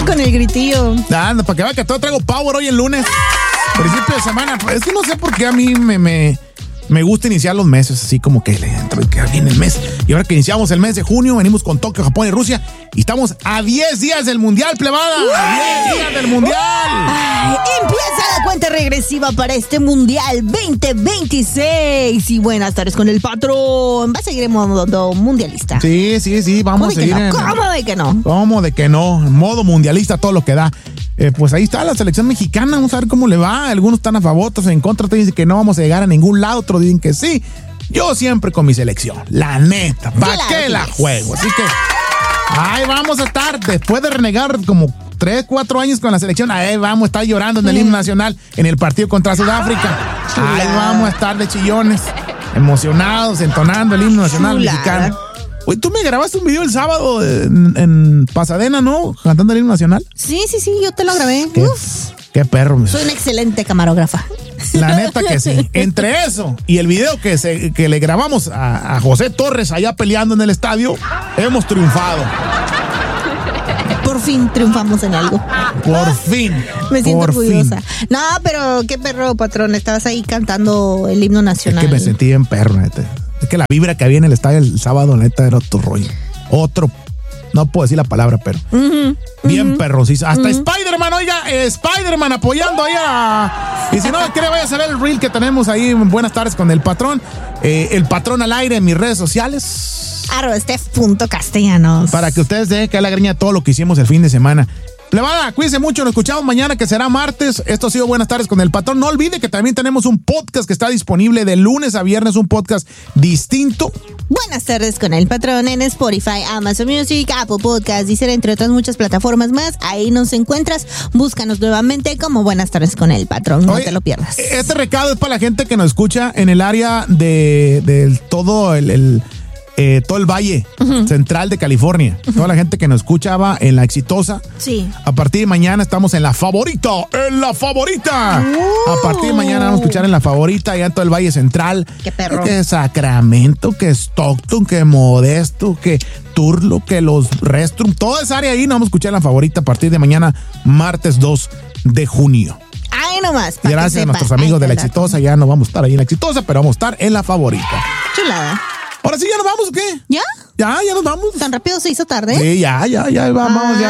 con el gritillo. Anda, para que vea que todo traigo power hoy el lunes. Principio de semana. Es que no sé por qué a mí me gusta iniciar los meses así como que le entro y que viene el mes. Y ahora que iniciamos el mes de junio, venimos con Tokio, Japón y Rusia. Y estamos a 10 días del Mundial, plebada. ¡A 10 días del Mundial! Ay, empieza la cuenta regresiva para este Mundial 2026. Y buenas tardes con el patrón. Va a seguir en modo mundialista. Sí, vamos a seguir en... ¿Cómo de que no? ¿Cómo de que no? En modo mundialista, todo lo que da. Pues ahí está la selección mexicana, vamos a ver cómo le va. Algunos están a favor, otros en contra, otros dicen que no vamos a llegar a ningún lado, otros dicen que sí. Yo siempre con mi selección, la neta, ¿para qué la juego? Así que ahí vamos a estar, después de renegar como 3, 4 años con la selección, ahí vamos a estar llorando en el himno nacional en el partido contra Sudáfrica. Ahí vamos a estar de chillones, emocionados, entonando el himno nacional mexicano. Oye, tú me grabaste un video el sábado en Pasadena, ¿no? Cantando el himno nacional. Sí, yo te lo grabé. Qué perro. Soy una excelente camarógrafa. La neta que sí. Entre eso y el video que le grabamos a José Torres allá peleando en el estadio, hemos triunfado. Por fin triunfamos en algo. Por fin. Me siento orgullosa. No, pero qué perro, patrón. Estabas ahí cantando el himno nacional. Es que me sentí bien perro, neta. Es que la vibra que había en el estadio el sábado, neta, era otro rollo. No puedo decir la palabra, pero bien perrosísimo. Hasta Spider-Man, oiga, Spider-Man apoyando ahí a... Y si no, que le vaya a saber el reel que tenemos ahí. Buenas tardes con el patrón. El patrón al aire en mis redes sociales. @steph.castellanos. Para que ustedes dejen caer la greña todo lo que hicimos el fin de semana. Plebada, cuídense mucho, nos escuchamos mañana que será martes. Esto ha sido Buenas tardes con el patrón. No olvide que también tenemos un podcast que está disponible de lunes a viernes, un podcast distinto. Buenas tardes con el patrón en Spotify, Amazon Music, Apple Podcasts, Deezer, entre otras muchas plataformas más. Ahí nos encuentras, búscanos nuevamente como Buenas tardes con el patrón, no te lo pierdas. Este recado es para la gente que nos escucha en el área de todo todo el Valle Central de California. Toda la gente que nos escuchaba en La Exitosa. Sí. A partir de mañana estamos en La Favorita. ¡En La Favorita! A partir de mañana vamos a escuchar en La Favorita, allá en todo el Valle Central. ¡Qué perro! Que Sacramento, que Stockton, que Modesto, que Turlo, que los Restroom. Toda esa área ahí nos vamos a escuchar en La Favorita a partir de mañana, martes 2 de junio. Ahí nomás. Y gracias a nuestros amigos de La Exitosa. Ya no vamos a estar ahí en La Exitosa, pero vamos a estar en La Favorita. Chulada. Ahora sí, ¿ya nos vamos o qué? ¿Ya? Ya nos vamos. ¿Tan rápido se hizo tarde? Sí, ya, vamos, ya.